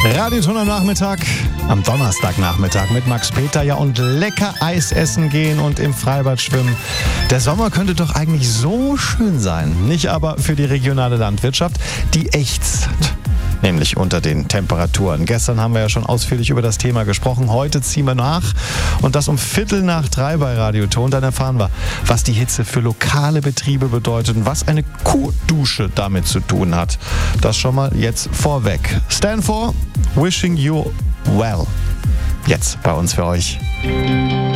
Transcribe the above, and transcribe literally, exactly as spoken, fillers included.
Radioton am Nachmittag, am Donnerstagnachmittag mit Max Peter, ja, und lecker Eis essen gehen und im Freibad schwimmen. Der Sommer könnte doch eigentlich so schön sein, nicht aber für die regionale Landwirtschaft, die ächzt. Nämlich unter den Temperaturen. Gestern haben wir ja schon ausführlich über das Thema gesprochen. Heute ziehen wir nach und das um Viertel nach drei bei Radioton. Dann erfahren wir, was die Hitze für lokale Betriebe bedeutet und was eine Kuhdusche damit zu tun hat. Das schon mal jetzt vorweg. Stand for Wishing You Well. Jetzt bei uns für euch.